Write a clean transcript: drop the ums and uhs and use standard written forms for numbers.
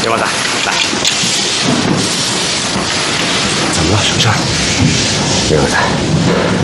小伙子，来。 怎么了？什么事儿？ 刘仔，